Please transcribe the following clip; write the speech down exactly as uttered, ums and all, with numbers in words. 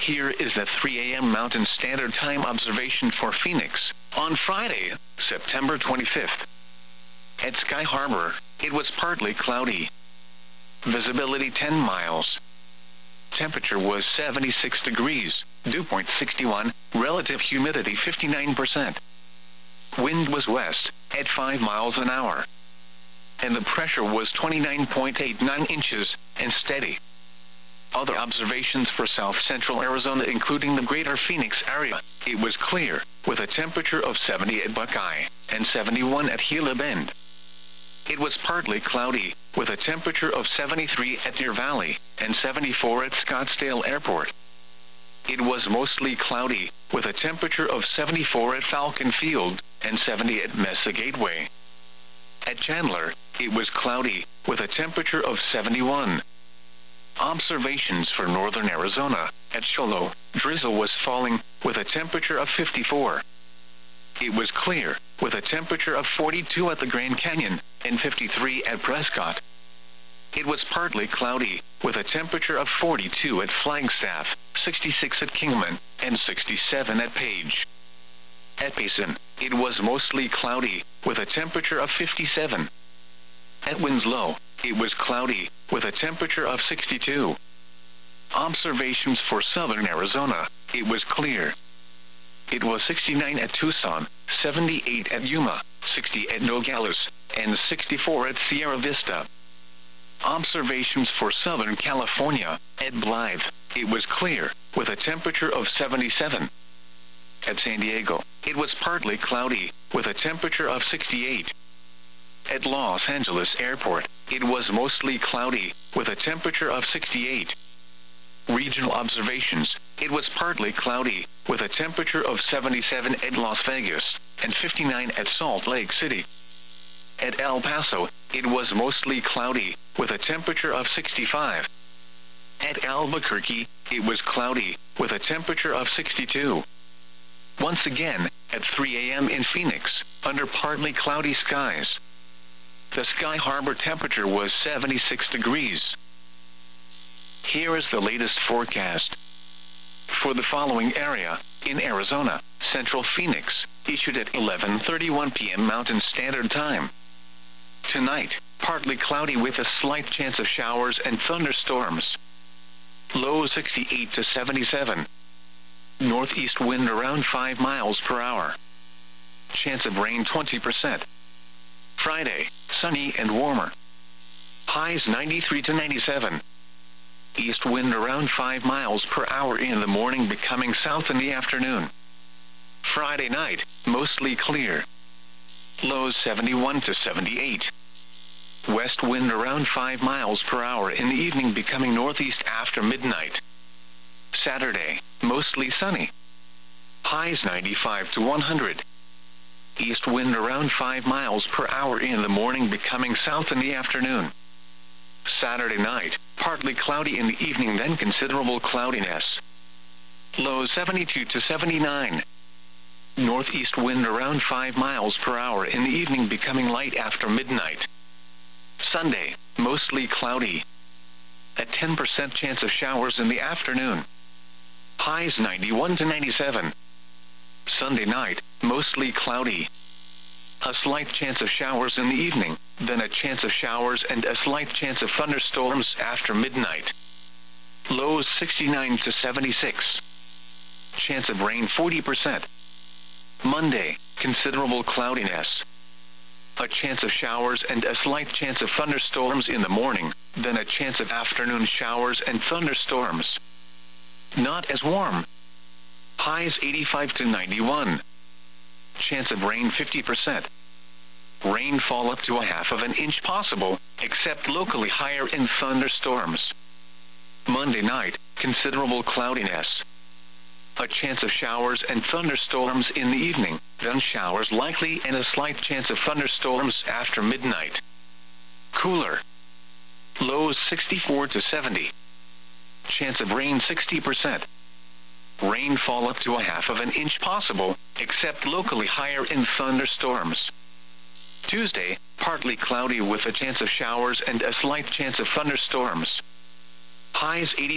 Here is the three A M Mountain Standard Time observation for Phoenix on Friday, September twenty-fifth. At Sky Harbor, it was partly cloudy. Visibility ten miles. Temperature was seventy-six degrees, dew point sixty-one, relative humidity fifty-nine percent. Wind was west, at five miles an hour. And the pressure was twenty-nine point eight nine inches, and steady. Other observations for south-central Arizona including the greater Phoenix area, it was clear, with a temperature of seventy at Buckeye, and seventy-one at Gila Bend. It was partly cloudy, with a temperature of seventy-three at Deer Valley, and seventy-four at Scottsdale Airport. It was mostly cloudy, with a temperature of seventy-four at Falcon Field, and seventy at Mesa Gateway. At Chandler, it was cloudy, with a temperature of seventy-one. Observations for northern Arizona, at Shoalo, drizzle was falling, with a temperature of fifty-four. It was clear, with a temperature of forty-two at the Grand Canyon, and fifty-three at Prescott. It was partly cloudy, with a temperature of forty-two at Flagstaff, sixty-six at Kingman, and sixty-seven at Page. At Payson, it was mostly cloudy, with a temperature of fifty-seven. At Winslow, it was cloudy, with a temperature of sixty-two. Observations for southern Arizona, it was clear. It was sixty-nine at Tucson, seventy-eight at Yuma, sixty at Nogales, and sixty-four at Sierra Vista. Observations for southern California, at Blythe, it was clear, with a temperature of seventy-seven. At San Diego, it was partly cloudy, with a temperature of sixty-eight. At Los Angeles Airport, it was mostly cloudy, with a temperature of sixty-eight. Regional observations, it was partly cloudy, with a temperature of seventy-seven at Las Vegas, and fifty-nine at Salt Lake City. At El Paso, it was mostly cloudy, with a temperature of sixty-five. At Albuquerque, it was cloudy, with a temperature of sixty-two. Once again, at three A M in Phoenix, under partly cloudy skies. The Sky Harbor temperature was seventy-six degrees. Here is the latest forecast. For the following area, in Arizona, Central Phoenix, issued at eleven thirty-one p m Mountain Standard Time. Tonight, partly cloudy with a slight chance of showers and thunderstorms. Low sixty-eight to seventy-seven. Northeast wind around five miles per hour. Chance of rain twenty percent. Friday, sunny and warmer. Highs ninety-three to ninety-seven. East wind around five miles per hour in the morning, becoming south in the afternoon. Friday night, mostly clear. Lows seventy-one to seventy-eight. West wind around five miles per hour in the evening, becoming northeast after midnight. Saturday, mostly sunny. Highs ninety-five to one hundred. East wind around five miles per hour in the morning, becoming south in the afternoon. Saturday night, partly cloudy in the evening, then considerable cloudiness. Low seventy-two to seventy-nine. Northeast wind around five miles per hour in the evening, becoming light after midnight. Sunday, mostly cloudy. A ten percent chance of showers in the afternoon. Highs ninety-one to ninety-seven. Sunday night, mostly cloudy. A slight chance of showers in the evening, then a chance of showers and a slight chance of thunderstorms after midnight. Lows sixty-nine to seventy-six. Chance of rain forty percent. Monday, considerable cloudiness. A chance of showers and a slight chance of thunderstorms in the morning, then a chance of afternoon showers and thunderstorms. Not as warm. Highs eighty-five to ninety-one. Chance of rain fifty percent. Rainfall up to a half of an inch possible, except locally higher in thunderstorms. Monday night, considerable cloudiness. A chance of showers and thunderstorms in the evening, then showers likely and a slight chance of thunderstorms after midnight. Cooler. Lows sixty-four to seventy. Chance of rain sixty percent. Rainfall up to a half of an inch possible, except locally higher in thunderstorms. Tuesday, partly cloudy with a chance of showers and a slight chance of thunderstorms. Highs eighty